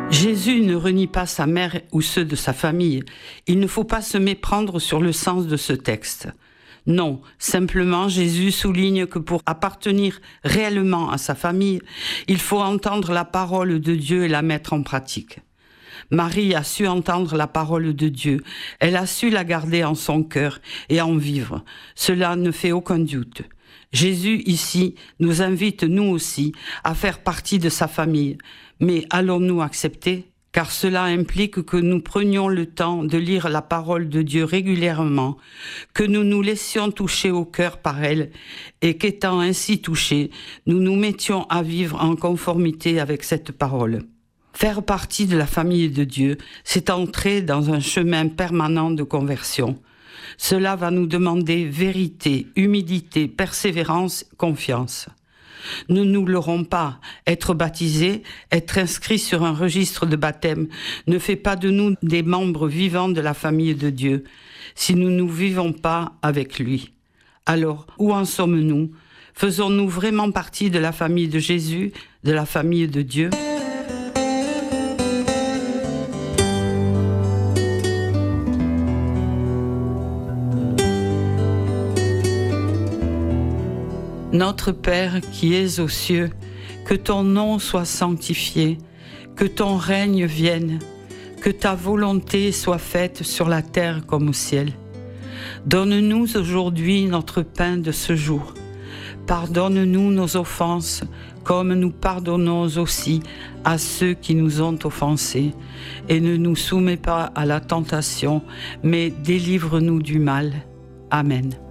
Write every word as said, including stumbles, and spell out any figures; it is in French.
Jésus ne renie pas sa mère ou ceux de sa famille. Il ne faut pas se méprendre sur le sens de ce texte. Non, simplement Jésus souligne que pour appartenir réellement à sa famille, il faut entendre la parole de Dieu et la mettre en pratique. Marie a su entendre la parole de Dieu, elle a su la garder en son cœur et en vivre. Cela ne fait aucun doute. Jésus, ici, nous invite, nous aussi, à faire partie de sa famille. Mais allons-nous accepter ? Car cela implique que nous prenions le temps de lire la parole de Dieu régulièrement, que nous nous laissions toucher au cœur par elle, et qu'étant ainsi touchés, nous nous mettions à vivre en conformité avec cette parole. Faire partie de la famille de Dieu, c'est entrer dans un chemin permanent de conversion. Cela va nous demander vérité, humilité, persévérance, confiance. Ne nous leurrons pas, être baptisé, être inscrit sur un registre de baptême ne fait pas de nous des membres vivants de la famille de Dieu, si nous ne vivons pas avec lui. Alors, où en sommes-nous ? Faisons-nous vraiment partie de la famille de Jésus, de la famille de Dieu ? Notre Père qui es aux cieux, que ton nom soit sanctifié, que ton règne vienne, que ta volonté soit faite sur la terre comme au ciel. Donne-nous aujourd'hui notre pain de ce jour. Pardonne-nous nos offenses, comme nous pardonnons aussi à ceux qui nous ont offensés. Et ne nous soumets pas à la tentation, mais délivre-nous du mal. Amen.